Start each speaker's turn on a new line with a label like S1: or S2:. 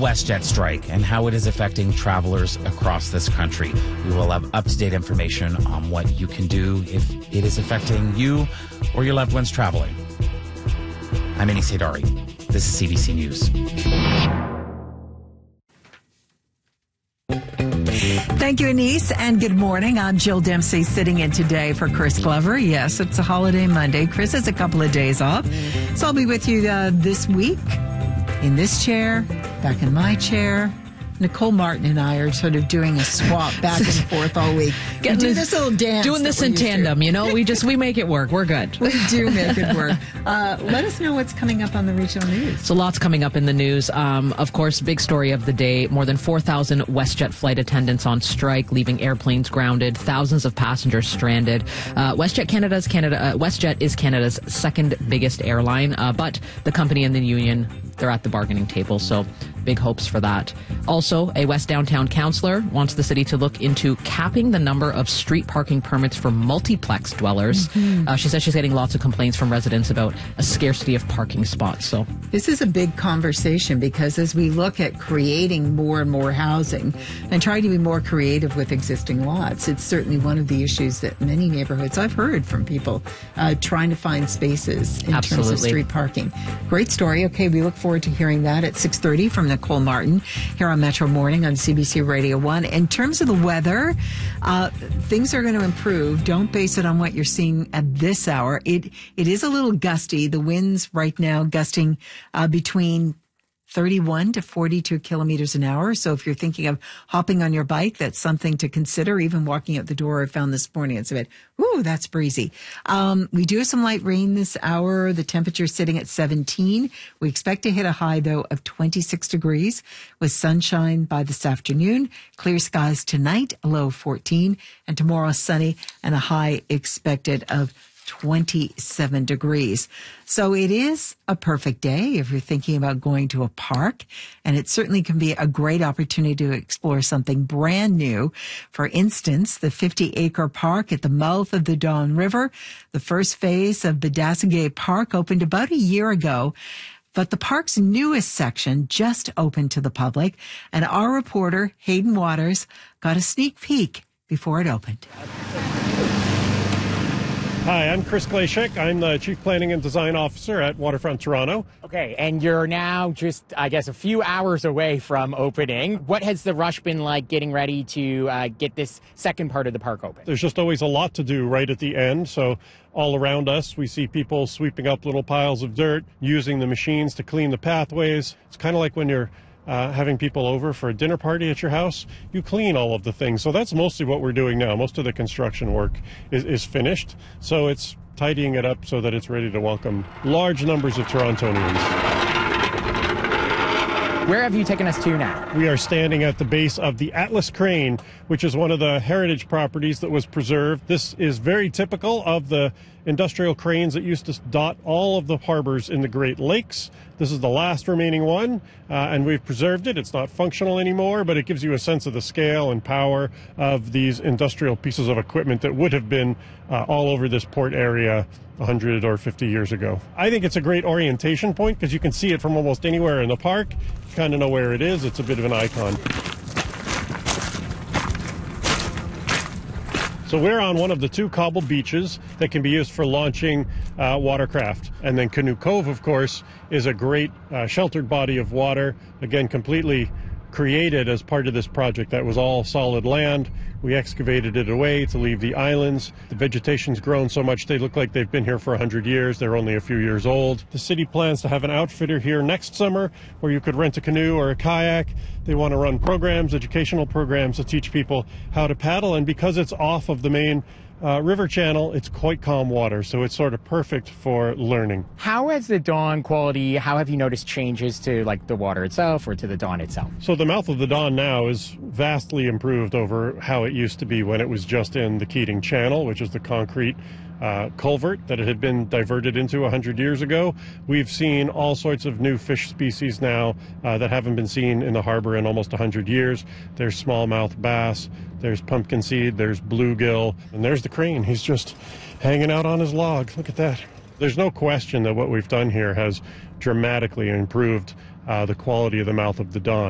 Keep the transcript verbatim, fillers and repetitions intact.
S1: WestJet strike and how it is affecting travelers across this country. We will have up-to-date information on what you can do if it is affecting you or your loved ones traveling. I'm Annie Sadari. This is C B C News.
S2: Thank you, Anise, and good morning. I'm Jill Dempsey sitting in today for Chris Glover. Yes, it's a holiday Monday. Chris has a couple of days off, so I'll be with you uh, this week in this chair, back in my chair. Nicole Martin and I are sort of doing a swap back and forth all week. We do this, this little dance.
S3: Doing this in tandem,
S2: to.
S3: you know? We just, we make it work. We're good.
S2: We do make it work. Uh, let us know what's coming up on the regional news.
S3: So lots coming up in the news. Um, of course, big story of the day. More than four thousand WestJet flight attendants on strike, leaving airplanes grounded, thousands of passengers stranded. Uh, WestJet Canada's Canada, uh, WestJet is Canada's second biggest airline, uh, but the company and the union, they're at the bargaining table, so big hopes for that. Also, a West Downtown councillor wants the city to look into capping the number of street parking permits for multiplex dwellers. Mm-hmm. Uh, she says she's getting lots of complaints from residents about a scarcity of parking spots. So
S2: this is a big conversation because as we look at creating more and more housing and trying to be more creative with existing lots, it's certainly one of the issues that many neighborhoods, I've heard from people, uh, trying to find spaces in
S3: Absolutely.
S2: terms of street parking. Great story. Okay, we look forward to hearing that at six thirty from Nicole Martin here on Metro Morning on C B C Radio one. In terms of the weather, uh, things are going to improve. Don't base it on what you're seeing at this hour. It It is a little gusty. The winds right now gusting uh, between thirty-one to forty-two kilometers an hour. So if you're thinking of hopping on your bike, that's something to consider. Even walking out the door, I found this morning, it's a bit, ooh, that's breezy. Um, we do have some light rain this hour. The temperature is sitting at seventeen. We expect to hit a high, though, of twenty-six degrees with sunshine by this afternoon. Clear skies tonight, a low of fourteen. And tomorrow, sunny and a high expected of twenty-seven degrees. So it is a perfect day if you're thinking about going to a park, and it certainly can be a great opportunity to explore something brand new. For instance, the fifty acre park at the mouth of the Don River. The first phase of Badasagay Park opened about a year ago, but the park's newest section just opened to the public, and our reporter, Hayden Waters, got a sneak peek before it opened.
S4: Hi, I'm Chris Glashek. I'm the Chief Planning and Design Officer at Waterfront Toronto.
S5: Okay, and you're now just, I guess, a few hours away from opening. What has the rush been like getting ready to uh, get this second part of the park open?
S4: There's just always a lot to do right at the end, so all around us we see people sweeping up little piles of dirt, using the machines to clean the pathways. It's kind of like when you're Uh, having people over for a dinner party at your house, you clean all of the things. So that's mostly what we're doing now. Most of the construction work is, is finished. So it's tidying it up so that it's ready to welcome large numbers of Torontonians.
S5: Where have you taken us to now?
S4: We are standing at the base of the Atlas Crane, which is one of the heritage properties that was preserved. This is very typical of the industrial cranes that used to dot all of the harbors in the Great Lakes. This is the last remaining one, uh, and we've preserved it. It's not functional anymore, but it gives you a sense of the scale and power of these industrial pieces of equipment that would have been uh, all over this port area one hundred or fifty years ago. I think it's a great orientation point because you can see it from almost anywhere in the park. You kind of know where it is. It's a bit of an icon. So we're on one of the two cobbled beaches that can be used for launching uh, watercraft. And then Canoe Cove, of course, is a great uh, sheltered body of water, again, completely created as part of this project. That was all solid land. We excavated it away to leave the islands. The vegetation's grown so much they look like they've been here for one hundred years. They're only a few years old. The city plans to have an outfitter here next summer where you could rent a canoe or a kayak. They want to run programs, educational programs to teach people how to paddle. And because it's off of the main Uh, river channel, it's quite calm water, so it's sort of perfect for learning.
S5: How has the Don quality, how have you noticed changes to like the water itself or to the Don itself?
S4: So the mouth of the Don now is vastly improved over how it used to be when it was just in the Keating Channel, which is the concrete uh, culvert that it had been diverted into one hundred years ago. We've seen all sorts of new fish species now uh, that haven't been seen in the harbor in almost one hundred years. There's smallmouth bass, there's pumpkin seed, there's bluegill, and there's the crane. He's just hanging out on his log. Look at that. There's no question that what we've done here has dramatically improved uh, the quality of the mouth of the Don.